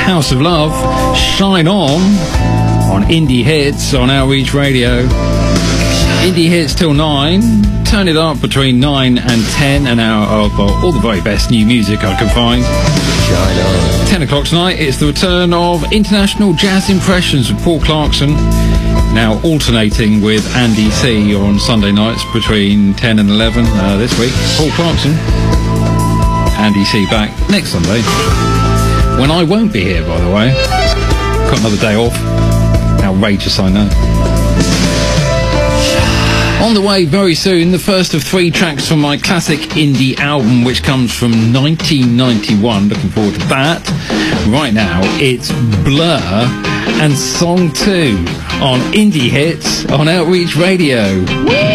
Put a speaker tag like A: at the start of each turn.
A: House of Love, Shine On Indie Hits on Outreach Radio. Indie Hits till 9. Turn it up between 9 and 10, an hour of all the very best new music I can find.
B: Shine on.
A: 10 o'clock tonight, it's the return of International Jazz Impressions with Paul Clarkson. Now alternating with Andy C on Sunday nights between 10 and 11 this week. Paul Clarkson. Andy C back next Sunday. When I won't be here, by the way. Got another day off. Outrageous, I know. On the way very soon, the first of 3 tracks from my classic indie album, which comes from 1991. Looking forward to that. Right now, it's Blur and Song 2 on Indie Hits on Outreach Radio.